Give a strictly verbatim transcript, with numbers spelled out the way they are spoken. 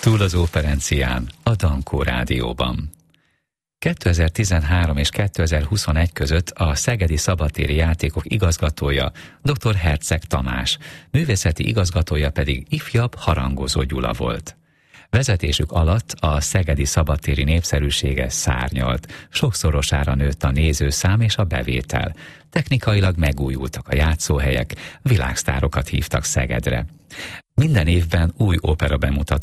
Túl az operencián, a Dankó Rádióban. kétezer-tizenhárom és kétezer-huszonegy között a Szegedi Szabadtéri Játékok igazgatója dr. Herceg Tamás, művészeti igazgatója pedig ifjabb Harangozó Gyula volt. Vezetésük alatt a szegedi szabadtéri népszerűsége szárnyalt, sokszorosára nőtt a nézőszám és a bevétel. Technikailag megújultak a játszóhelyek, világsztárokat hívtak Szegedre. Minden évben új opera bemutató